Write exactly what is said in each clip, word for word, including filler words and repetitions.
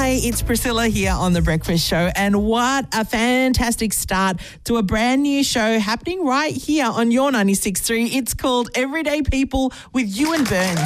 Hi, it's Priscilla here on The Breakfast Show, and what a fantastic start to a brand new show happening right here on your ninety-six point three. It's called Everyday People with Ewan Burns.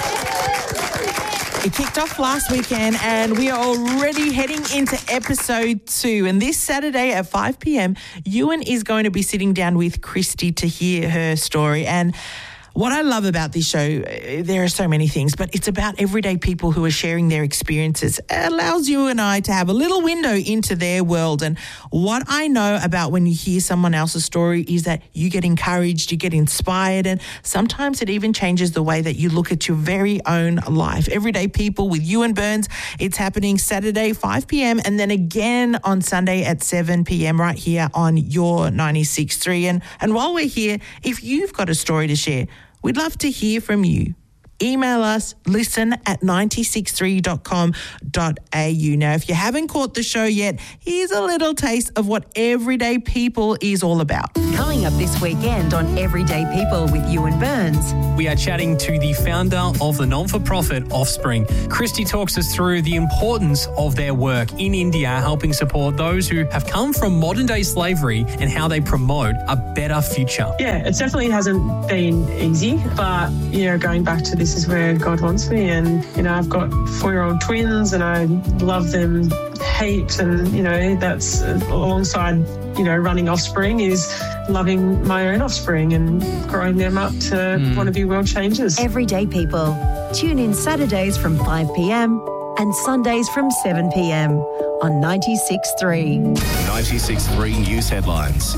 It kicked off last weekend and we are already heading into episode two. And this Saturday at five p.m, Ewan is going to be sitting down with Christy to hear her story. And what I love about this show, there are so many things, but it's about everyday people who are sharing their experiences. It allows you and I to have a little window into their world. And what I know about when you hear someone else's story is that you get encouraged, you get inspired, and sometimes it even changes the way that you look at your very own life. Everyday People with Ewan Burns. It's happening Saturday, five p.m, and then again on Sunday at seven p.m. right here on your ninety-six point three. And, and while we're here, if you've got a story to share, we'd love to hear from you. Email us, listen at nine six three dot com dot a u. Now, if you haven't caught the show yet, here's a little taste of what Everyday People is all about. Coming up this weekend on Everyday People with Ewan Burns. We are chatting to the founder of the non-for-profit Offspring. Christy talks us through the importance of their work in India, helping support those who have come from modern-day slavery and how they promote a better future. Yeah, it definitely hasn't been easy, but, you know, going back to this is where God wants me. And, you know, I've got four-year-old twins and I love them heaps. And, you know, that's alongside, you know, running Offspring is loving my own offspring and growing them up to mm. want to be world changers. Everyday People. Tune in Saturdays from five p.m. and Sundays from seven p.m. on ninety-six point three. ninety-six point three News Headlines.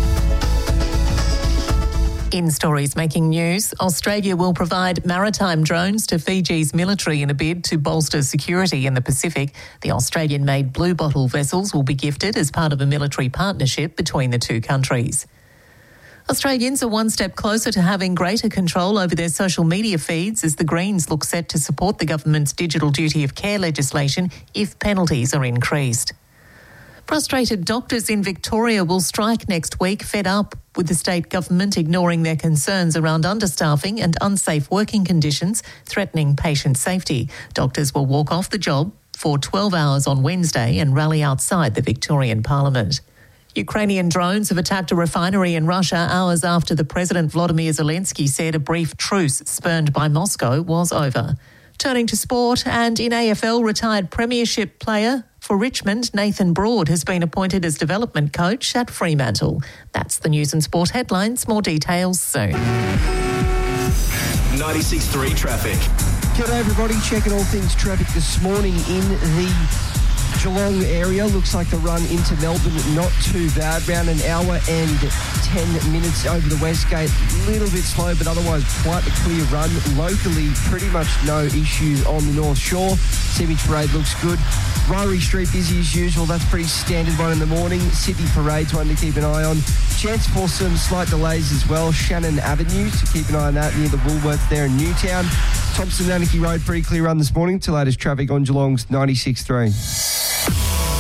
In stories making news, Australia will provide maritime drones to Fiji's military in a bid to bolster security in the Pacific. The Australian-made Blue Bottle vessels will be gifted as part of a military partnership between the two countries. Australians are one step closer to having greater control over their social media feeds as the Greens look set to support the government's digital duty of care legislation if penalties are increased. Frustrated doctors in Victoria will strike next week, fed up with the state government ignoring their concerns around understaffing and unsafe working conditions threatening patient safety. Doctors will walk off the job for twelve hours on Wednesday and rally outside the Victorian Parliament. Ukrainian drones have attacked a refinery in Russia hours after the President Volodymyr Zelensky said a brief truce spurned by Moscow was over. Turning to sport, and in A F L, retired premiership player for Richmond, Nathan Broad, has been appointed as development coach at Fremantle. That's the news and sport headlines. More details soon. ninety-six point three traffic. G'day everybody, checking all things traffic this morning in the Geelong area. Looks like the run into Melbourne not too bad. Around an hour and ten minutes over the West Gate. A little bit slow, but otherwise quite a clear run. Locally, pretty much no issues on the North Shore. Sydney Parade looks good. Ryrie Street busy as usual. That's pretty standard one in the morning. Sydney Parade's one to keep an eye on. Chance for some slight delays as well. Shannon Avenue, to keep an eye on that near the Woolworths there in Newtown. Thompson Nanaki Road, pretty clear run this morning. Till latest traffic on Geelong's ninety-six point three.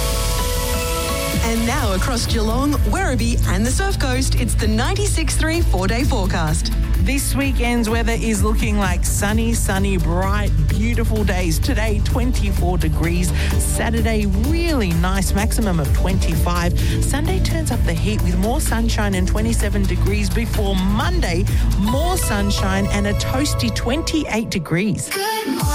And now across Geelong, Werribee and the Surf Coast, it's the ninety-six point three four-day forecast. This weekend's weather is looking like sunny, sunny, bright, beautiful days. Today, twenty-four degrees. Saturday, really nice, maximum of twenty-five. Sunday turns up the heat with more sunshine and twenty-seven degrees before Monday, more sunshine and a toasty twenty-eight degrees.